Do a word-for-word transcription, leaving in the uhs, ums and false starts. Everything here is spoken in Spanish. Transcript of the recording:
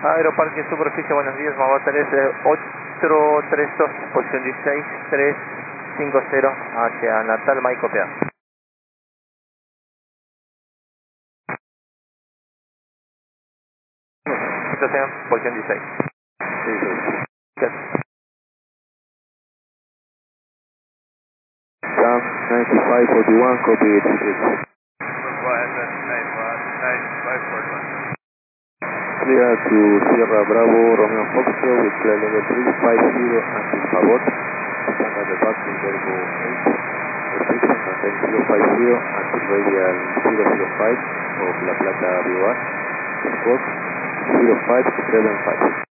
Aeroparque Superficie, buenos días, Mavo tres ocho tres dos, posición dieciséis, tres cinco cero hacia Natal, Mike Copia. Situación, posición dieciséis. Sí, sí. Yes. Sam ninety-five forty-one, copy eighty-six. Clear to Sierra Bravo, Romeo Foxtrot with clear level three five zero until Pavot. Stand at the back to Verbo eight. Restriction maintain zero five zero until radial zero zero five of La Plata Vivar. Squawk zero five seven five.